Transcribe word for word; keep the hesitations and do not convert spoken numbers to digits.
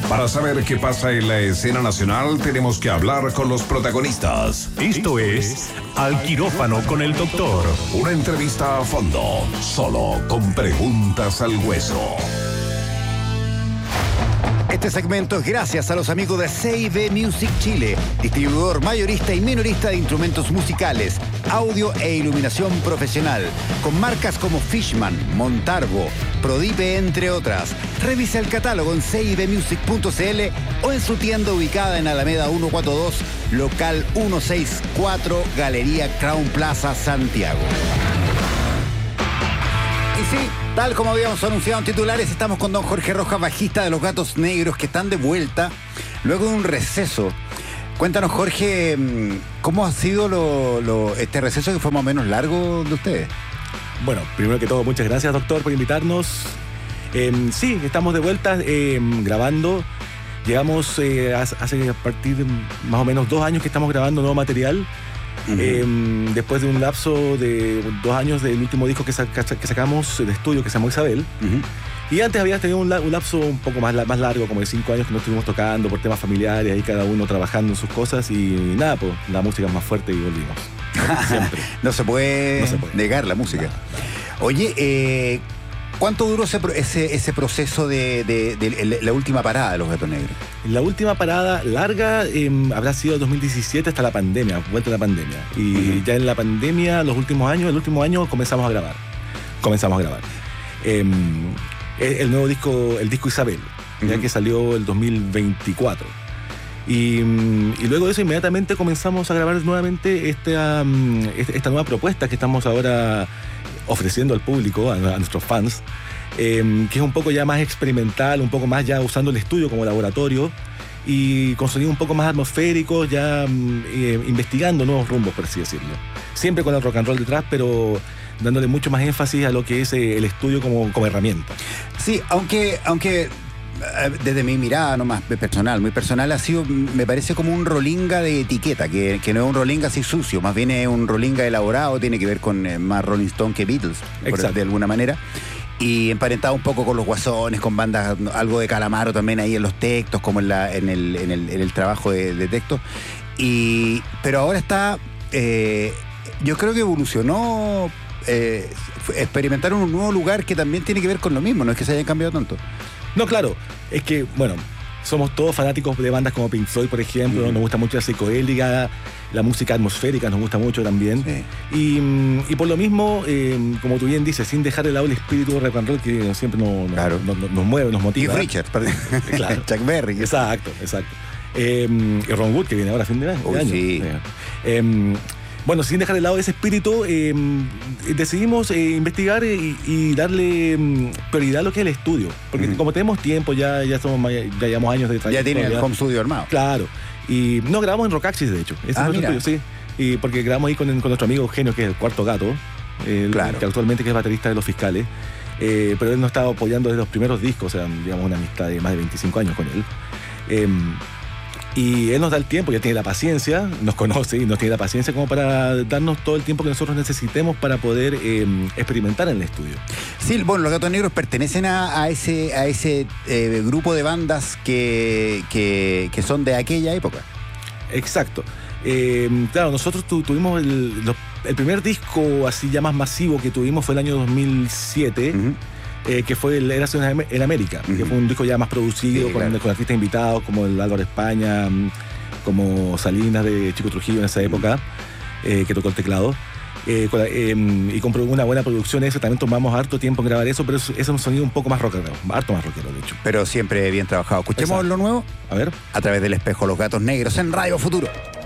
Para saber qué pasa en la escena nacional, tenemos que hablar con los protagonistas. Esto es Al Quirófano con el Doctor. Una entrevista a fondo, solo con preguntas al hueso. Este segmento es gracias a los amigos de C y B Music Chile, distribuidor mayorista y minorista de instrumentos musicales, audio e iluminación profesional, con marcas como Fishman, Montarbo, Prodipe, entre otras. Revisa el catálogo en c i b music punto c l o en su tienda ubicada en Alameda ciento cuarenta y dos, local ciento sesenta y cuatro, Galería Crown Plaza, Santiago. Y sí, tal como habíamos anunciado en titulares, estamos con don Jorge Rojas, bajista de Los Gatos Negros, que están de vuelta luego de un receso. Cuéntanos, Jorge, ¿cómo ha sido lo, lo, este receso que fue más o menos largo de ustedes? Bueno, primero que todo, muchas gracias, doctor, por invitarnos. Eh, sí, estamos de vuelta eh, grabando. Llegamos eh, hace a partir de más o menos dos años que estamos grabando nuevo material. Uh-huh. Eh, después de un lapso de dos años del último disco que, saca, que sacamos de estudio, que se llamó Isabel. Uh-huh. Y antes había tenido un, un lapso un poco más, más largo, como de cinco años que no estuvimos tocando por temas familiares, ahí cada uno trabajando en sus cosas y nada, pues la música es más fuerte y volvimos. Siempre. no, se puede no se puede negar la música. No, no. Oye, eh, ¿cuánto duró ese, ese, ese proceso de, de, de, de la última parada de Los Gatos Negros? La última parada larga eh, habrá sido el dos mil diecisiete hasta la pandemia, vuelta a la pandemia. Y uh-huh. ya en la pandemia, los últimos años, el último año comenzamos a grabar. Comenzamos a grabar. Eh, el nuevo disco, el disco Isabel, uh-huh. ya que salió el dos mil veinticuatro. Y, y luego de eso inmediatamente comenzamos a grabar nuevamente esta, esta nueva propuesta que estamos ahora ofreciendo al público, a, a nuestros fans, eh, que es un poco ya más experimental, un poco más ya usando el estudio como laboratorio y con sonidos un poco más atmosféricos, ya eh, investigando nuevos rumbos, por así decirlo. Siempre con el rock and roll detrás, pero dándole mucho más énfasis a lo que es eh, el estudio como, como herramienta. Sí, aunque... aunque... desde mi mirada nomás personal, muy personal, ha sido, me parece como un rolinga de etiqueta, que, que no es un rolinga así sucio, más bien es un rolinga elaborado, tiene que ver con eh, más Rolling Stone que Beatles, por, de alguna manera, y emparentado un poco con los Guasones, con bandas, algo de Calamaro también ahí en los textos, como en, la, en, el, en, el, en el trabajo de, de texto, y, pero ahora está, eh, yo creo que evolucionó, eh, experimentaron un nuevo lugar que también tiene que ver con lo mismo, no es que se hayan cambiado tanto. No, claro, es que, bueno, somos todos fanáticos de bandas como Pink Floyd, por ejemplo, mm. nos gusta mucho la psicodélica, la música atmosférica nos gusta mucho también. Sí. Y, y por lo mismo, eh, como tú bien dices, sin dejar de lado el espíritu rock and roll que siempre nos, claro. nos, nos, nos mueve, nos motiva. Y Richard, claro. Chuck Berry. Exacto, exacto. Eh, y Ron Wood, que viene ahora a fin de año. Uy, sí. Eh, eh, Bueno, sin dejar de lado ese espíritu, eh, decidimos eh, investigar y, y darle eh, prioridad a lo que es el estudio. Porque uh-huh. como tenemos tiempo, ya, ya, somos, ya llevamos años de trayectoria. Ya tiene el home studio armado. Claro. Y no, grabamos en Rocaxis, de hecho. Ese ah, es mira. Estudio, sí. Y porque grabamos ahí con, con nuestro amigo Eugenio, que es el Cuarto Gato, el, claro. que actualmente que es baterista de Los Fiscales. Eh, pero él nos estaba apoyando desde los primeros discos, o sea, digamos una amistad de más de veinticinco años con él. Eh, Y él nos da el tiempo, ya tiene la paciencia, nos conoce y nos tiene la paciencia como para darnos todo el tiempo que nosotros necesitemos para poder eh, experimentar en el estudio. Sí, bueno, Los Gatos Negros pertenecen a, a ese, a ese eh, grupo de bandas que, que, que son de aquella época. Exacto. Eh, claro, nosotros tu, tuvimos el, los, el primer disco así ya más masivo que tuvimos fue el año dos mil siete. Uh-huh. Eh, que fue el Érase en América, uh-huh. que fue un disco ya más producido, sí, con, claro. con artistas invitados como el Álvaro España, como Salinas de Chico Trujillo en esa época, eh, que tocó el teclado. Eh, con, eh, y con una buena producción, eso también tomamos harto tiempo en grabar eso, pero eso, eso es un sonido un poco más rockero, harto más rockero, de hecho. Pero siempre bien trabajado. Escuchemos Exacto. lo nuevo. A ver. A través del espejo, Los Gatos Negros en Radio Futuro.